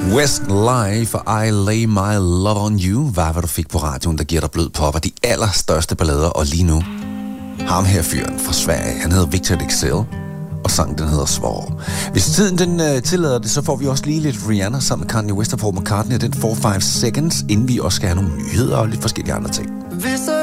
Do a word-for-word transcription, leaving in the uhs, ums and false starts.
Westlife og I Lay My Love On You var, hvad du fik på radioen, der giver dig blød pop og de allerstørste ballader. Og lige nu, ham her fyren fra Sverige, han hedder Victor Leksell, og sangen den hedder Svår. Hvis tiden den uh, tillader det, så får vi også lige lidt Rihanna sammen med Kanye West og Paul McCartney, den får fem seconds, inden vi også skal have nogle nyheder og lidt forskellige andre ting.